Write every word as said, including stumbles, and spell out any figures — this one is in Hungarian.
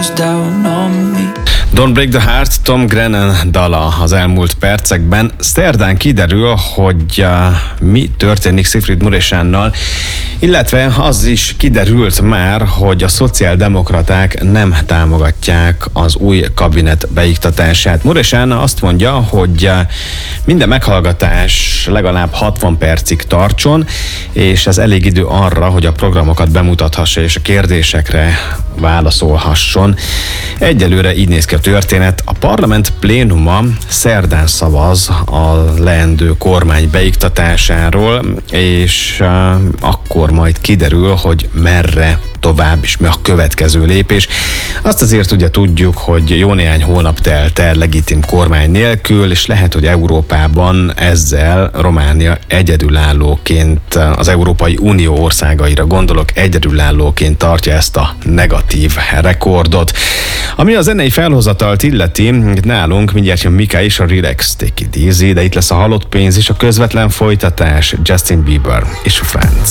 goes down on me. Don't Break the Heart, Tom Grennan dala az elmúlt percekben. Szerdán kiderül, hogy uh, mi történik Siegfried Muresánnal, illetve az is kiderült már, hogy a szociáldemokraták nem támogatják az új kabinet beiktatását. Muresán azt mondja, hogy uh, minden meghallgatás legalább hatvan percig tartson, és ez elég idő arra, hogy a programokat bemutathassa és a kérdésekre válaszolhasson. Egyelőre így néz ki a történet. A parlament plénuma szerdán szavaz a leendő kormány beiktatásáról, és uh, akkor majd kiderül, hogy merre tovább, és mi a következő lépés. Azt azért ugye tudjuk, hogy jó néhány hónap telt el legitim kormány nélkül, és lehet, hogy Európában ezzel Románia egyedülállóként, az Európai Unió országaira gondolok, egyedülállóként tartja ezt a negatív rekordot. Ami a zenei felhozatalt illeti, nálunk mindjárt jön Mika és a Relax, Take It Easy, de itt lesz a halott pénz és a közvetlen folytatás, Justin Bieber és a Friends.